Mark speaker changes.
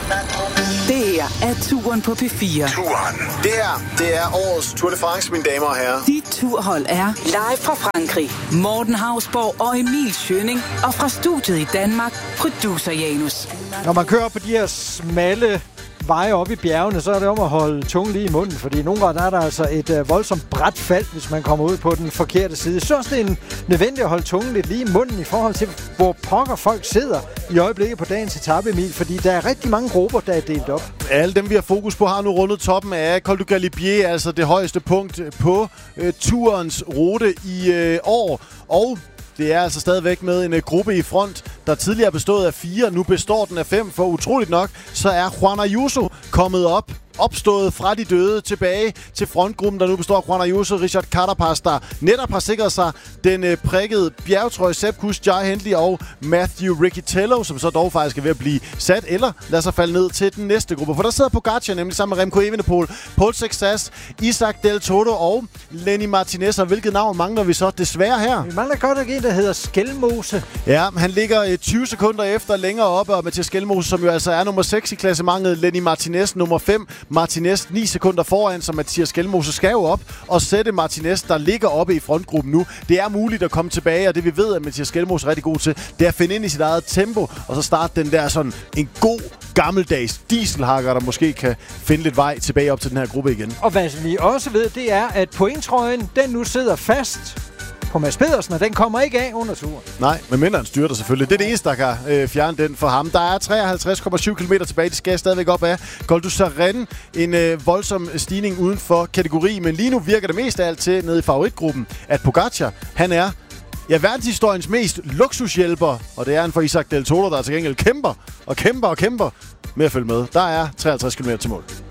Speaker 1: Det her er Turen på P4.
Speaker 2: Turen. Det er årets Tour de France, mine damer og herrer.
Speaker 1: Dit turhold er live fra Frankrig. Morten Hausborg og Emil Schønning. Og fra studiet i Danmark, producer Janus.
Speaker 3: Når man kører på de her smalle veje op i bjergene, så er det om at holde tungen lige i munden, fordi nogle gange er der altså et voldsomt bræt fald, hvis man kommer ud på den forkerte side. Så er det nødvendigt at holde tungen lidt lige i munden i forhold til, hvor pokker folk sidder i øjeblikket på dagens etape, Emil, fordi der er rigtig mange grupper, der er delt op.
Speaker 4: Alle dem, vi har fokus på, har nu rundet toppen af Col du Galibier, altså det højeste punkt på turens rute i år. Og det er altså stadigvæk med en gruppe i front, der tidligere bestod af 4. Nu består den af 5, for utroligt nok, så er Juan Ayuso kommet opstået fra de døde tilbage til frontgruppen, der nu består af Juan Ayuso, Richard Carapaz, der netop har sikret sig den prikkede bjergtrøje, Sepp Kuss, Jai Hindley og Matthew Riccitello, som så dog faktisk er ved at blive sat, eller lader sig falde ned til den næste gruppe. For der sidder Pogacar nemlig sammen med Remco Evenepoel, Paul Sexas, Isaac Del Toro og Lenny Martinez. Og hvilket navn mangler vi så desværre her?
Speaker 3: Vi mangler godt en, der hedder Skelmose.
Speaker 4: Ja, han ligger 20 sekunder efter længere oppe, og Mathias Skelmose, som jo altså er nummer 6 i klassementet, Lenny Martinez nummer 5, Martinez 9 sekunder foran, så Mathias Skelmose skal jo op og sætte Martinez, der ligger oppe i frontgruppen nu. Det er muligt at komme tilbage, og det vi ved, at Mathias Skelmose er rigtig god til, det er at finde ind i sit eget tempo, og så starte den der sådan en god gammeldags dieselhakker, der måske kan finde lidt vej tilbage op til den her gruppe igen.
Speaker 3: Og hvad vi også ved, det er, at pointtrøjen, den nu sidder fast på Mads Pedersen, og den kommer ikke af under turen.
Speaker 4: Nej, medmindre han styrter selvfølgelig. Det er det eneste, der kan fjerne den for ham. Der er 53,7 km tilbage. De skal stadigvæk op af Col du Saren. En voldsom stigning uden for kategori, men lige nu virker det mest af alt til nede i favoritgruppen, at Pogacar, han er verdenshistoriens mest luksushjælper, og det er han for Isaac Del Toro, der til gengæld kæmper med at følge med. Der er 53 km til mål.